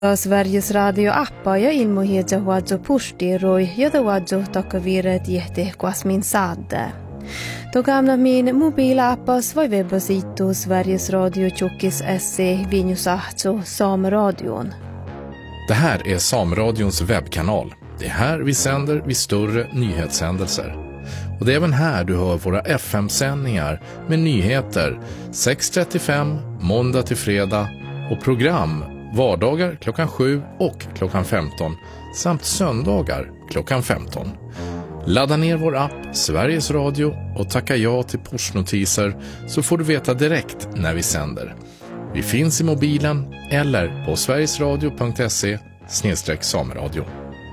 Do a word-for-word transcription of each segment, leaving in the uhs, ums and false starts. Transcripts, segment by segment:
Sveriges Radio appa ja ilmohieja huadzo pustiroi, jota huadzo takavire tiehte kuasmin saadde. Togamna min mobilappas voi webbasitu Sveriges Radio Tjockis S C Vinjusahto Sameradion. Det här är Sameradions webbkanal. Det är här vi sänder vid större nyhetshändelser. Och det är även här du hör våra F M-sändningar med nyheter sex trettiofem måndag till fredag och program vardagar klockan sju och klockan femton samt söndagar klockan femton. Ladda ner vår app Sveriges Radio och tacka ja till pushnotiser så får du veta direkt när vi sänder. Vi finns i mobilen eller på sverigesradio punkt se snedstreck sameradio.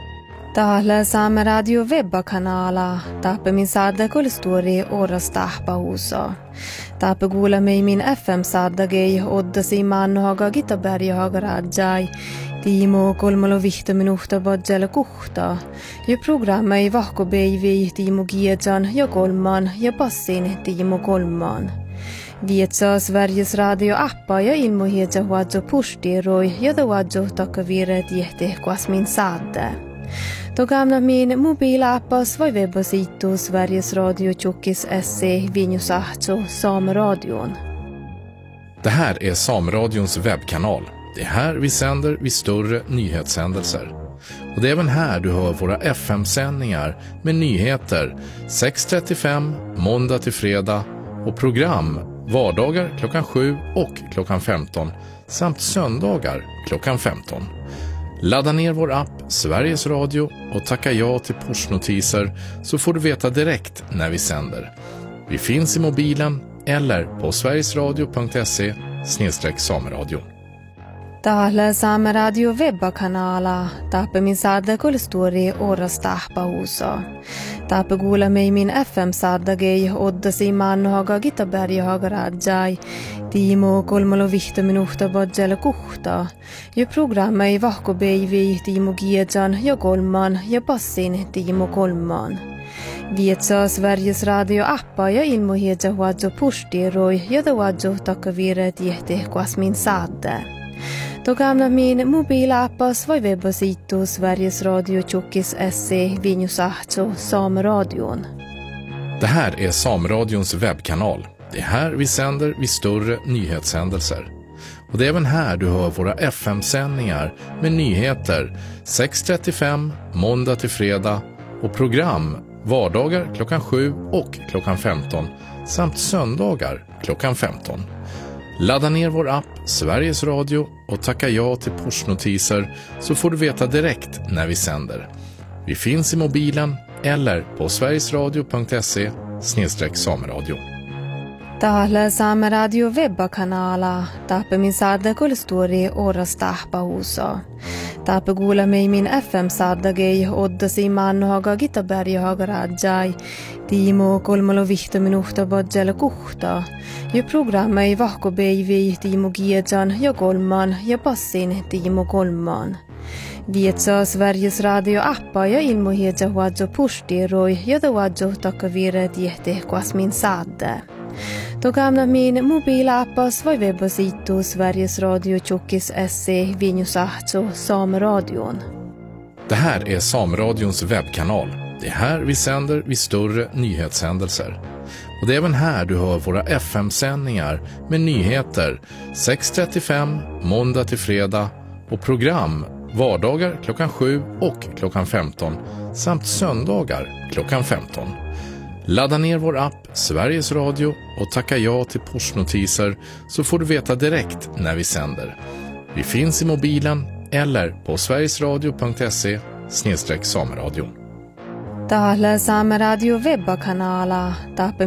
Täällä Saameradio webbakanala tappe min saadda kolstori oras tahpahuso. Tappe kuulemme min F M-saaddagei oddasi mannohaga Gitaberjahaga rajai. Tiimo kolmalo vihto minuhta bodjala kuhta. Ja programma ei vahko beivi Tiimo Giedjan ja kolman ja passin Tiimo kolman. Vietsa Sveriges Radio appa ja ilmohieja huadzo pustiroi jota huadzo takavire tiehte kuasmin saadde. Togamna min mobilappas voi webbasitu Sveriges Radio Tjockis S C Vinjusahto Sameradion. Det här är Sameradions webbkanal. Det är här vi sänder vid större nyhetshändelser. Och det är även här du hör våra F M-sändningar med nyheter sex trettiofem måndag till fredag och program vardagar klockan sju och klockan femton samt söndagar klockan femton. Ladda ner vår app Sveriges Radio och tacka ja till pushnotiser så får du veta direkt när vi sänder. Vi finns i mobilen eller på sverigesradio punkt se snedstreck sameradio. Täällä Saameradio webbakanala tappe min saadda kolstori oras tahpahuso. Tappe kuulemme min F M-saaddagei oddasi mannohaga Gitaberjahaga rajai. Tiimo kolmalo vihto minuhta bodjala kuhta. Ja programma ei vahko beivi Tiimo Giedjan ja kolman ja passin Tiimo kolman. Vietsa Sveriges Radio appa ja ilmohieja huadzo pustiroi jota huadzo takavire tiehte kuasmin saadde. Togamna min mobilappas voi webbasitu Sveriges Radio Tjockis S C Vinjusahto Sameradion. Det här är Sameradions webbkanal. Det är här vi sänder vid större nyhetshändelser. Och det är även här du hör våra F M-sändningar med nyheter sex trettiofem måndag till fredag och program vardagar klockan sju och klockan femton samt söndagar klockan femton. Ladda ner vår app Sveriges Radio och tacka ja till pushnotiser så får du veta direkt när vi sänder. Vi finns i mobilen eller på sverigesradio punkt se snedstreck sameradio. Täällä Saameradio webbakanala tappe min saadda kolstori oras tahpahuso. Tappe kuulemme min F M-saaddagei oddasi mannohaga Gitaberjahaga rajai. Tiimo kolmalo vihto minuhta bodjala kuhta. Ja programma ei vahko beivi Tiimo Giedjan ja kolman ja passin Tiimo kolman. Vietsa Sveriges Radio appa ja ilmohieja huadzo pustiroi jota huadzo takavire tiehte kuasmin saadde. Togamna min mobilappas voi webbasitu Sveriges Radio Tjockis S C Vinjusahto Sameradion. Det här är Sameradions webbkanal. Det är här vi sänder vid större nyhetshändelser. Och det är även här du hör våra F M-sändningar med nyheter sex trettiofem måndag till fredag och program vardagar klockan sju och klockan femton samt söndagar klockan femton. Ladda ner vår app Sveriges Radio och tacka ja till pushnotiser så får du veta direkt när vi sänder. Vi finns i mobilen eller på sverigesradio punkt se snedstreck sameradio. Täällä Saameradio webbakanala tappe